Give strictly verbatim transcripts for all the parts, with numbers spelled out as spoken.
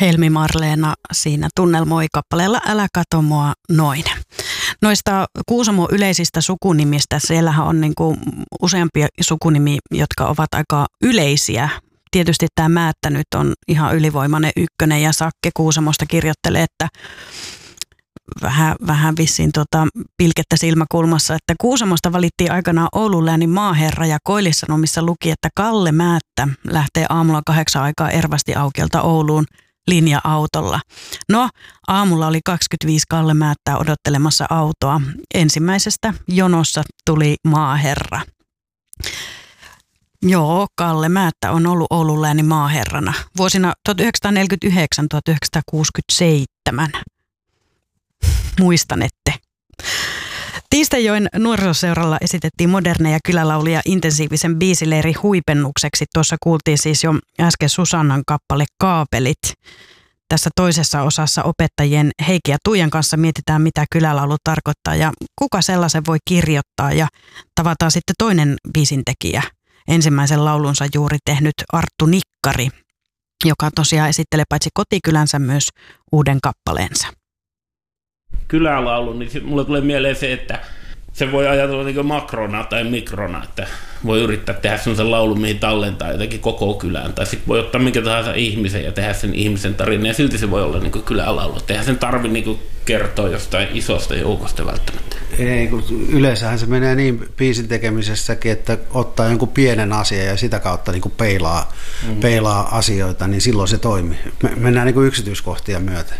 Helmi Marleena siinä tunnelmoi kappaleella Älä kato mua noin. Noista Kuusamon yleisistä sukunimistä, siellähän on niin kuin useampia sukunimi, jotka ovat aika yleisiä. Tietysti tämä Määttä nyt on ihan ylivoimainen ykkönen ja Sakke Kuusamosta kirjoittelee, että vähän, vähän vissiin tota pilkettä silmäkulmassa, että Kuusamosta valittiin aikanaan Oulun läänin maaherra ja Koillissanomissa luki, että Kalle Määttä lähtee aamulla kahdeksan aikaa Ervasti Aukiolta Ouluun linja-autolla. No, aamulla oli kaksikymmentäviisi Kalle Määttää odottelemassa autoa. Ensimmäisestä jonossa tuli maaherra. Joo, Kalle Määttä on ollut Oulun läänin maaherrana vuosina tuhatyhdeksänsataaneljäkymmentäyhdeksän tuhatyhdeksänsataakuusikymmentäseitsemän. Muistanette. Tiistajoen nuorisoseuralla esitettiin moderneja kylälauluja intensiivisen biisileiri huipennukseksi. Tuossa kuultiin siis jo äsken Susannan kappale Kaapelit. Tässä toisessa osassa opettajien Heikki ja Tuijan kanssa mietitään, mitä kylälaulu tarkoittaa ja kuka sellaisen voi kirjoittaa. Ja tavataan sitten toinen biisintekijä, ensimmäisen laulunsa juuri tehnyt Arttu Nikkari, joka tosiaan esittelee paitsi kotikylänsä myös uuden kappaleensa. Kylälaulu, niin mulle tulee mieleen se, että se voi ajatella niin kuin makrona tai mikrona, että voi yrittää tehdä sellaisen laulun, mihin tallentaa jotenkin koko kylään. Tai sitten voi ottaa minkä tahansa ihmisen ja tehdä sen ihmisen tarina, ja silti se voi olla niin kuin kylälaulu. Eihän sen tarvitse niin kuin kertoa jostain isosta joukosta välttämättä. Ei, kun yleensähän se menee niin biisin tekemisessäkin, että ottaa jonkun pienen asian ja sitä kautta niin kuin peilaa, mm-hmm. peilaa asioita, niin silloin se toimii. Me mennään niin kuin yksityiskohtia myöten.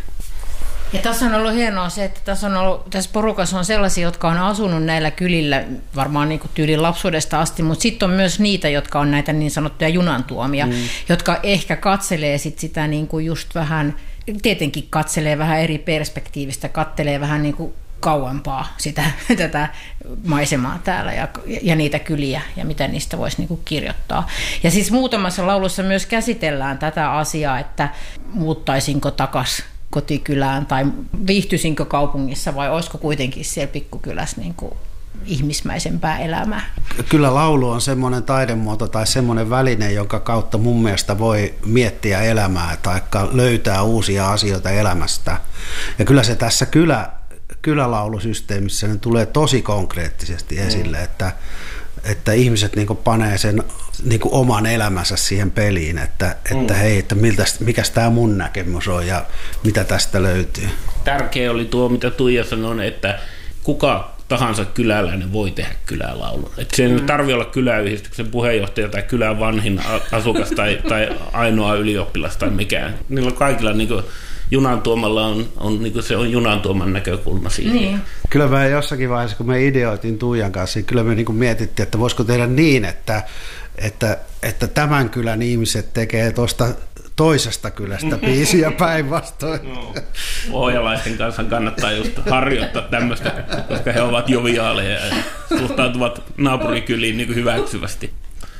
Ja tässä on ollut hienoa se, että tässä, on ollut, tässä porukassa on sellaisia, jotka on asunut näillä kylillä varmaan niin kuin tyylin lapsuudesta asti, mutta sitten on myös niitä, jotka on näitä niin sanottuja junantuomia, mm. jotka ehkä katselee sit sitä niin kuin just vähän, tietenkin katselee vähän eri perspektiivistä, katselee vähän niin kuin kauempaa sitä, tätä maisemaa täällä ja, ja niitä kyliä ja mitä niistä voisi niin kuin kirjoittaa. Ja siis muutamassa laulussa myös käsitellään tätä asiaa, että muuttaisinko takaisin kotikylään tai viihtyisinkö kaupungissa vai olisiko kuitenkin siellä pikkukylässä niin kuin ihmismäisempää elämää. Kyllä laulu on semmoinen taidemuoto tai semmoinen väline, jonka kautta mun mielestä voi miettiä elämää tai löytää uusia asioita elämästä. Ja kyllä se tässä kylä, kylälaulusysteemissä ne tulee tosi konkreettisesti esille, mm. että että ihmiset niinku panee sen niinku oman elämänsä siihen peliin, että, että mm. hei, että miltä, mikäs tämä mun näkemys on ja mitä tästä löytyy. Tärkeä oli tuo, mitä Tuija sanoi, että kuka tahansa kyläläinen voi tehdä kylälaulun. Että se ei mm. tarvitse olla kyläyhdistyksen puheenjohtaja tai kylän vanhin asukas tai, tai ainoa ylioppilas tai mikään. Niillä kaikilla niinku junan tuomalla on, on niin kuin se on junan tuoman näkökulma siihen. Niin. Kyllä me jossakin vaiheessa, kun me ideoitiin Tuijan kanssa, niin kyllä me niin kuin mietittiin, että voisiko tehdä niin, että, että, että tämän kylän ihmiset tekee tuosta toisesta kylästä biisiä päinvastoin. No. Pohjalaisten kanssa kannattaa just harjoittaa tämmöistä, koska he ovat joviaaleja ja suhtautuvat naapurikyliin niin kuin hyväksyvästi.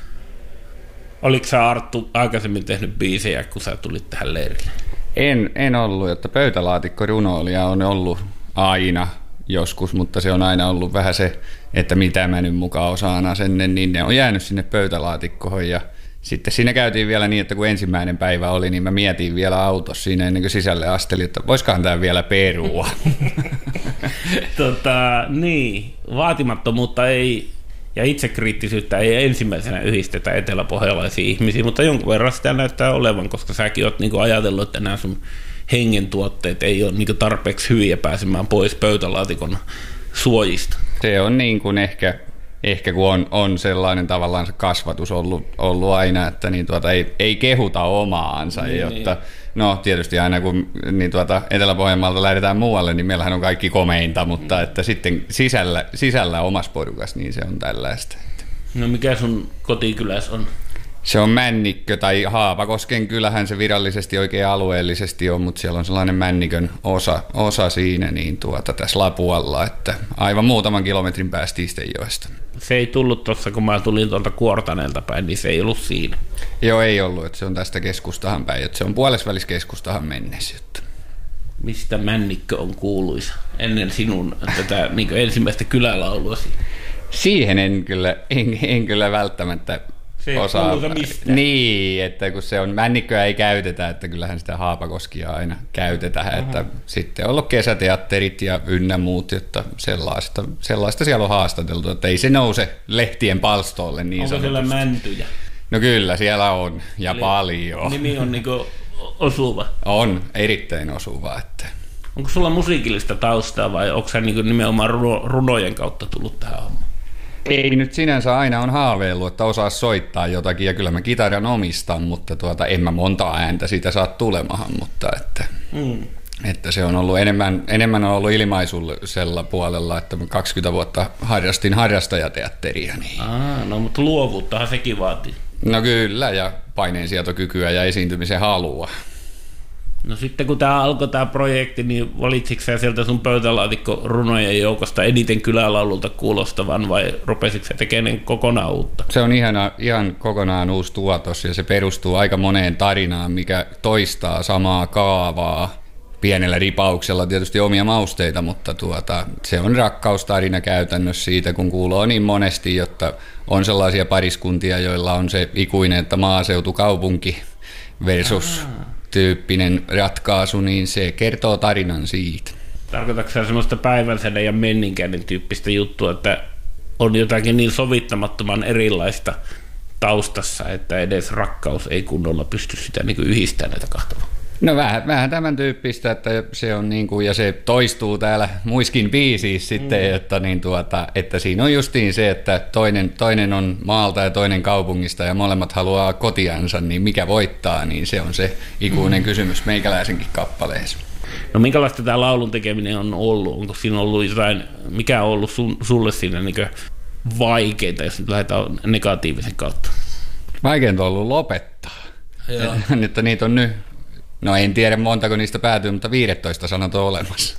Oliko sä, Arttu, aikaisemmin tehnyt biisejä, kun sä tulit tähän leirille? En, en ollut, että pöytälaatikkorunoilija on ollut aina joskus, mutta se on aina ollut vähän se, että mitä mä nyt mukaan osaan asenne, niin ne on jäänyt sinne pöytälaatikkoon ja sitten siinä käytiin vielä niin, että kun ensimmäinen päivä oli, niin mä mietin vielä autossa siinä ennen kuin sisälle astelin, että voisikohan tämä vielä perua. tota, niin, vaatimattomuutta ei ja itsekriittisyyttä ei ensimmäisenä yhdistetä eteläpohjalaisiin ihmisiin, mutta jonkun verran sitä näyttää olevan, koska säkin oot niinku ajatellut, että nämä sun hengen tuotteet ei ole niinku tarpeeksi hyviä pääsemään pois pöytälaatikon suojista. Se on niin kuin ehkä, ehkä kun on, on sellainen tavallaan se kasvatus ollut, ollut aina, että niin tuota, ei, ei kehuta omaansa, niin, jotta no tietysti aina kun niin tuota, Etelä-Pohjanmaalta lähdetään muualle, niin meillähän on kaikki komeinta, mutta mm. että sitten sisällä, sisällä omassa porukassa, niin se on tällaista. No mikä sun kotikylässä on? Se on Männikkö tai Haapakosken kylähän se virallisesti oikein alueellisesti on, mutta siellä on sellainen Männikön osa, osa siinä niin tuota, tässä Lapualla, että aivan muutaman kilometrin päästä Istenjoesta. Se ei tullut tuossa, kun mä tulin tuolta Kuortaneelta päin, niin se ei ollut siinä. Joo, ei ollut, että se on tästä keskustahan päin, että se on puolesvälis keskustahan mennessä. Mistä Männikkö on kuuluisa ennen sinun tätä niin ensimmäistä kylälauluasi? Siihen en kyllä, en, en kyllä välttämättä Se osaa. mistään. Niin, että kun se on, männikköä ei käytetä, että kyllähän sitä haapakoskia aina käytetään, uh-huh. että sitten on ollut kesäteatterit ja ynnä muut, että sellaista, sellaista siellä on haastateltu, että ei se nouse lehtien palstoille niin sanotusti. Onko siellä mäntyjä? No kyllä, siellä on ja Eli paljon. Nimi on niinku osuva. On, erittäin osuva. Että. Onko sulla musiikillista taustaa vai onko sä niinku nimenomaan runo, runojen kautta tullut tähän hommaan? Ei nyt sinänsä aina on haaveillut, että osaa soittaa jotakin, ja kyllä mä kitaran omistan, mutta tuota, en mä montaa ääntä siitä saa tulemahan, mutta että, mm. että se on ollut enemmän, enemmän on ollut ilmaisuisella puolella, että mä kaksikymmentä vuotta harrastin harrastajateatteria. Niin. Aa, no mutta luovuuttahan sekin vaatii. No kyllä, ja paineensietokykyä ja esiintymisen halua. No sitten kun tämä alkoi tämä projekti, niin valitsitko sä sieltä sun pöytälaatikko runojen joukosta eniten kylälaululta kuulostavan vai rupesitko sä tekemään kokonaan uutta? Se on ihan, ihan kokonaan uusi tuotos ja se perustuu aika moneen tarinaan, mikä toistaa samaa kaavaa. Pienellä ripauksella tietysti omia mausteita, mutta tuota, se on rakkaustarina käytännössä siitä, kun kuuluu niin monesti, jotta on sellaisia pariskuntia, joilla on se ikuinen, että maaseutu, kaupunki versus Aa. tyyppinen ratkaisu, niin se kertoo tarinan siitä. Tarkoitatko sä semmoista päivänsäden ja menninkäinen tyyppistä juttua, että on jotakin niin sovittamattoman erilaista taustassa, että edes rakkaus ei kunnolla pysty sitä niin kuin yhdistämään näitä kahta? No vähän, vähän tämän tyyppistä, että se on niin kuin, ja se toistuu täällä muiskin biisissä sitten, mm. että, niin tuota, että siinä on justiin se, että toinen, toinen on maalta ja toinen kaupungista ja molemmat haluaa kotiansa, niin mikä voittaa, niin se on se ikuinen mm. kysymys meikäläisenkin kappaleessa. No minkälaista tämä laulun tekeminen on ollut? Onko siinä ollut jotain, mikä on ollut sun, sulle siinä niin vaikeita, jos nyt lähdetään negatiivisen kautta? Vaikeinta on ollut lopettaa. Nyt niitä on nyt. No en tiedä montako niistä päätyy, mutta viisitoista sanat on olemassa.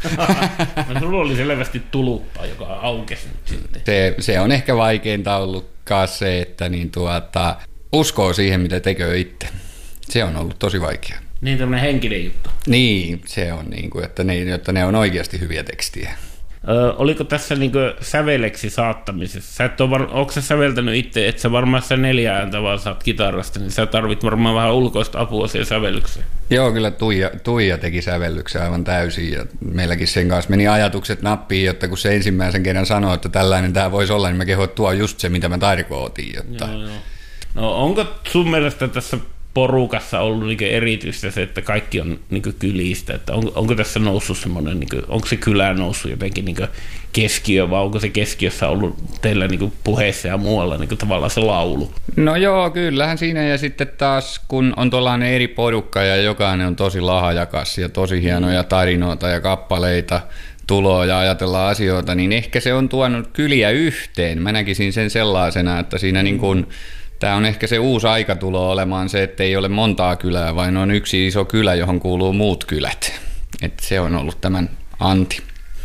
No sulla oli selvästi tuluppa, joka aukesi nyt sitten. Se, se on ehkä vaikeinta ollut se, että niin tuota, uskoo siihen, mitä tekee itse. Se on ollut tosi vaikea. Niin tämmöinen henkinen juttu. Niin, se on niin kuin, että ne, että ne on oikeasti hyviä tekstiä. Ö, oliko tässä niin kuin säveleksi saattamisessa? Sä et ole, var... Onko sä säveltänyt itse, että sä varmaan sä neljä ääntä vaan saat kitarasta, niin sä tarvit varmaan vähän ulkoista apua siihen sävellykseen. Joo, kyllä Tuija, Tuija teki sävellyksen aivan täysin ja meilläkin sen kanssa meni ajatukset nappiin, jotta kun se ensimmäisen kerran sanoi, että tällainen tämä voisi olla, niin mä kehoin, että tuo just se, mitä mä tarkoitin. Jotta... Joo, joo. No onko sun mielestä tässä porukassa ollut niin erityistä se, että kaikki on niin kylistä, että on, onko tässä noussut semmoinen, niin kuin, onko se kylä noussut jotenkin niin keskiö, vai onko se keskiössä ollut teillä niin puheissa ja muualla niin tavallaan se laulu? No joo, kyllähän siinä, ja sitten taas kun on tuollainen eri porukka ja jokainen on tosi lahjakas ja tosi hienoja tarinoita ja kappaleita tuloa ja ajatellaan asioita, niin ehkä se on tuonut kyliä yhteen. Mä näkisin sen sellaisena, että siinä niin kuin tämä on ehkä se uusi aika tulo olemaan se, että ei ole montaa kylää, vaan on yksi iso kylä, johon kuuluu muut kylät. Että se on ollut tämän anti.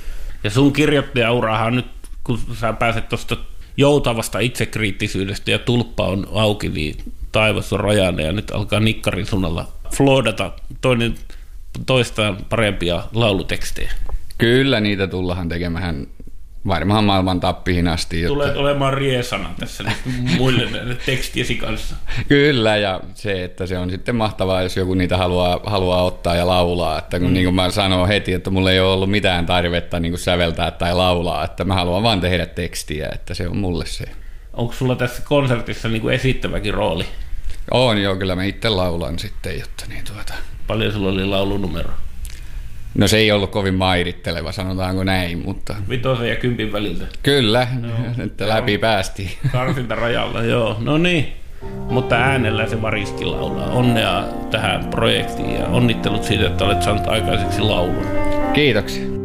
Ja sun kirjoittajaurahan nyt, kun sä pääset tuosta joutavasta itsekriittisyydestä ja tulppa on auki, niin taivas on rajana ja nyt alkaa nikkarin suunnalla floodata toinen toistaan parempia laulutekstejä. Kyllä niitä tullahan tekemään varmaan maailman tappiin asti. Jotta... Tulet olemaan riesana tässä muille tekstiesi kanssa. Kyllä, ja se, että se on sitten mahtavaa, jos joku niitä haluaa, haluaa ottaa ja laulaa. Että kun mm. niin kuin mä sanon heti, että mulla ei ole ollut mitään tarvetta niin kuin säveltää tai laulaa, että mä haluan vaan tehdä tekstiä, että se on mulle se. Onko sulla tässä konsertissa niin kuin esittäväkin rooli? On joo, kyllä mä itse laulan sitten, jotta niin tuota. Paljon sulla oli laulunumero? No se ei ollut kovin mairitteleva, sanotaanko näin, mutta... Vitosen ja kympin väliltä. Kyllä, no, että läpi päästiin. Karsinta rajalla, joo. No niin, mutta äänellä se Mariski laulaa. Onnea tähän projektiin ja onnittelut siitä, että olet saanut aikaiseksi laulun. Kiitoksia.